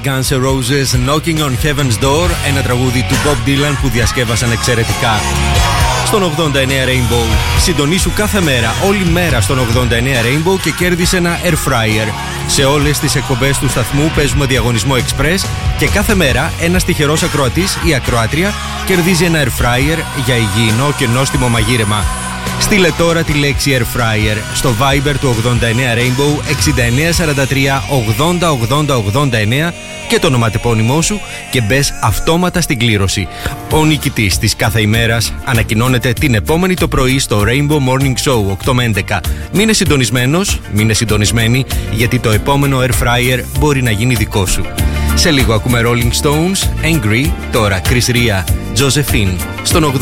Guns N' Roses, Knocking on Heaven's Door, ένα τραγούδι του Bob Dylan που διασκεύασαν εξαιρετικά. Στον 89 Rainbow. Συντονίσου κάθε μέρα, όλη μέρα στον 89 Rainbow και κέρδισε ένα Air Fryer. Σε όλες τις εκπομπές του σταθμού παίζουμε διαγωνισμό Express και κάθε μέρα ένας τυχερός ακροατής ή ακροάτρια κερδίζει ένα Air Fryer για υγιεινό και νόστιμο μαγείρεμα. Στείλε τώρα τη λέξη Air Fryer στο Viber του 89 Rainbow 6943 80 80 89 και το ονοματεπώνυμό σου και μπες αυτόματα στην κλήρωση. Ο νικητής της κάθε ημέρας ανακοινώνεται την επόμενη το πρωί στο Rainbow Morning Show 8 με 11. Μείνε συντονισμένος, μείνε συντονισμένη, γιατί το επόμενο Air Fryer μπορεί να γίνει δικό σου. Σε λίγο ακούμε Rolling Stones, Angry, τώρα Chris Ria, Josephine, στον 89.